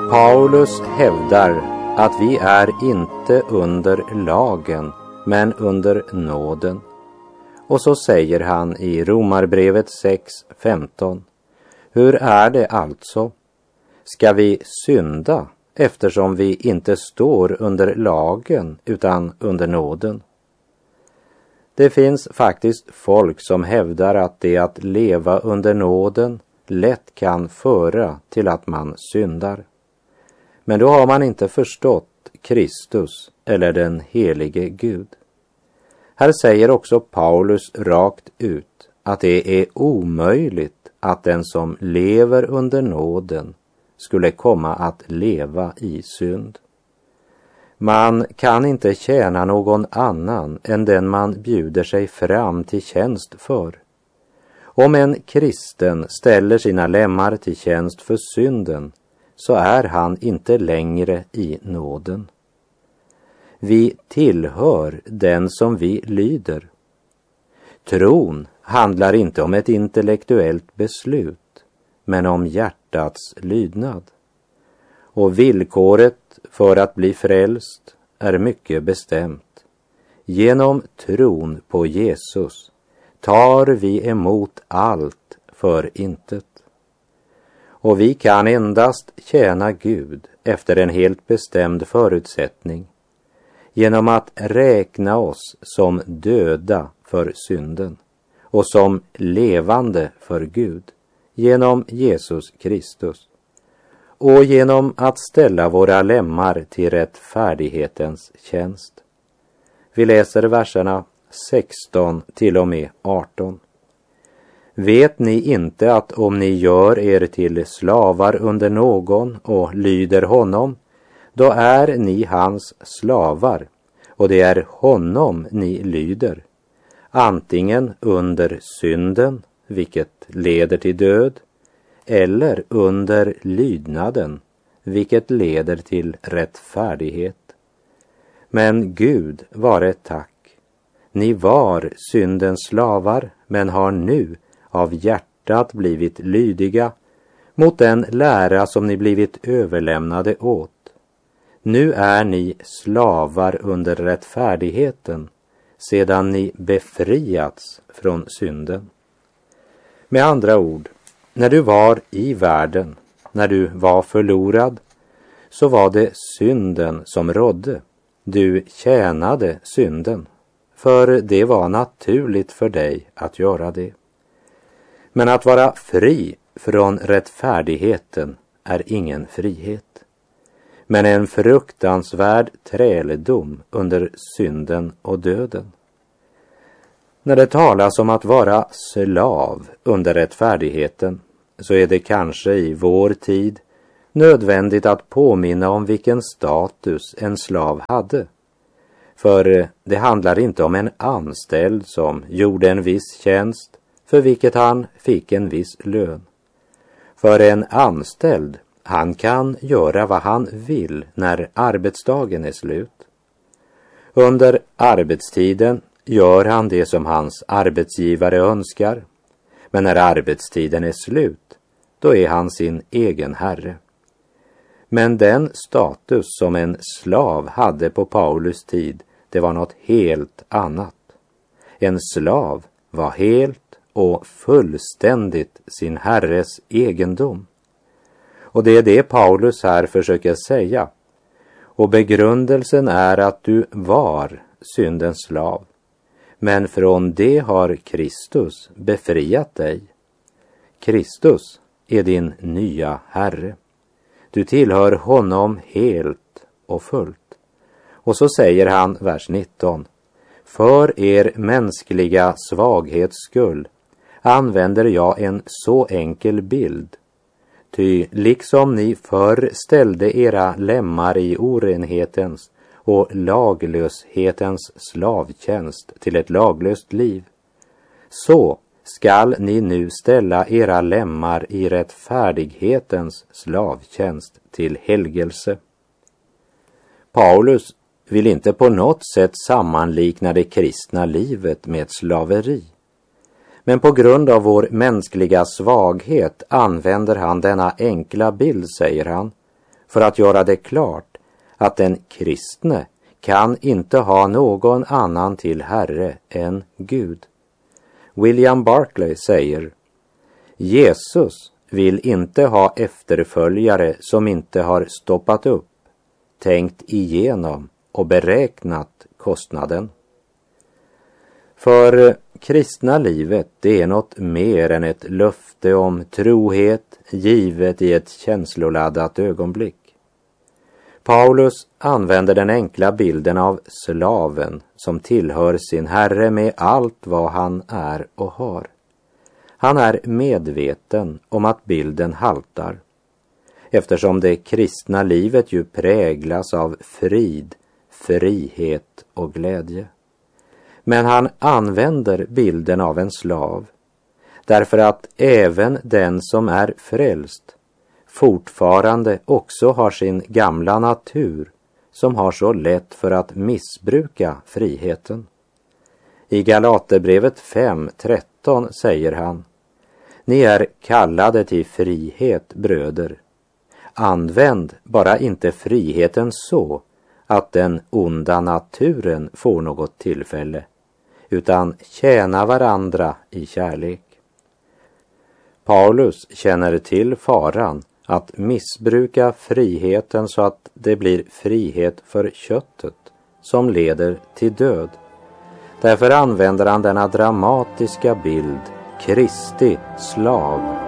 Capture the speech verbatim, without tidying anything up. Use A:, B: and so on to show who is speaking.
A: Paulus hävdar att vi är inte under lagen, men under nåden. Och så säger han i Romarbrevet sex femton: hur är det alltså? Ska vi synda eftersom vi inte står under lagen utan under nåden? Det finns faktiskt folk som hävdar att det att leva under nåden lätt kan föra till att man syndar. Men då har man inte förstått Kristus eller den helige Gud. Här säger också Paulus rakt ut att det är omöjligt att den som lever under nåden skulle komma att leva i synd. Man kan inte tjäna någon annan än den man bjuder sig fram till tjänst för. Om en kristen ställer sina lemmar till tjänst för synden, så är han inte längre i nåden. Vi tillhör den som vi lyder. Tron handlar inte om ett intellektuellt beslut, men om hjärtats lydnad. Och villkoret för att bli frälst är mycket bestämt. Genom tron på Jesus tar vi emot allt för intet. Och vi kan endast tjäna Gud efter en helt bestämd förutsättning, genom att räkna oss som döda för synden och som levande för Gud genom Jesus Kristus, och genom att ställa våra lemmar till rättfärdighetens tjänst. Vi läser verserna sexton till och med arton. Vet ni inte att om ni gör er till slavar under någon och lyder honom, då är ni hans slavar, och det är honom ni lyder, antingen under synden, vilket leder till död, eller under lydnaden, vilket leder till rättfärdighet. Men Gud vare tack, ni var syndens slavar, men har nu av hjärtat blivit lydiga mot den lära som ni blivit överlämnade åt. Nu är ni slavar under rättfärdigheten, sedan ni befriats från synden. Med andra ord, när du var i världen, när du var förlorad, så var det synden som rådde. Du tjänade synden, för det var naturligt för dig att göra det. Men att vara fri från rättfärdigheten är ingen frihet, men en fruktansvärd träldom under synden och döden. När det talas om att vara slav under rättfärdigheten, så är det kanske i vår tid nödvändigt att påminna om vilken status en slav hade. För det handlar inte om en anställd som gjorde en viss tjänst för vilket han fick en viss lön. För en anställd, han kan göra vad han vill när arbetsdagen är slut. Under arbetstiden gör han det som hans arbetsgivare önskar, men när arbetstiden är slut, då är han sin egen herre. Men den status som en slav hade på Paulus tid, det var något helt annat. En slav var helt och fullständigt sin herres egendom. Och det är det Paulus här försöker säga. Och begrundelsen är att du var syndens slav, men från det har Kristus befriat dig. Kristus är din nya herre. Du tillhör honom helt och fullt. Och så säger han, vers nitton: för er mänskliga svaghets skull använder jag en så enkel bild. Ty liksom ni förr ställde era lemmar i orenhetens och laglöshetens slavtjänst till ett laglöst liv, så skall ni nu ställa era lemmar i rättfärdighetens slavtjänst till helgelse. Paulus vill inte på något sätt sammanlikna det kristna livet med slaveri. Men på grund av vår mänskliga svaghet använder han denna enkla bild, säger han, för att göra det klart att den kristne kan inte ha någon annan till Herre än Gud. William Barclay säger: Jesus vill inte ha efterföljare som inte har stoppat upp, tänkt igenom och beräknat kostnaden. För kristna livet, det är något mer än ett löfte om trohet givet i ett känsloladdat ögonblick. Paulus använder den enkla bilden av slaven som tillhör sin herre med allt vad han är och har. Han är medveten om att bilden haltar, eftersom det kristna livet ju präglas av frid, frihet och glädje. Men han använder bilden av en slav, därför att även den som är frälst fortfarande också har sin gamla natur som har så lätt för att missbruka friheten. I Galaterbrevet fem tretton säger han: Ni är kallade till frihet, bröder. Använd bara inte friheten så att den onda naturen får något tillfälle, utan tjäna varandra i kärlek. Paulus känner till faran att missbruka friheten så att det blir frihet för köttet som leder till död. Därför använder han denna dramatiska bild, Kristi slav